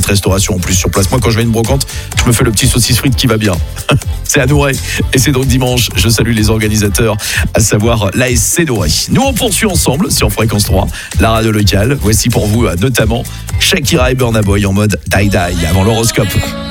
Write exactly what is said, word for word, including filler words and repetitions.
restauration en plus sur place. Moi, quand je vais à une brocante, je me fais le petit saucisse frite qui va bien. C'est à Nouret. Et c'est donc dimanche. Je salue les organisateurs, à savoir l'A S C Nouret. Nous, on poursuit ensemble sur Fréquence trois, la radio locale. Voici pour vous, notamment, Shakira et Burna Boy en mode die-die avant l'horoscope.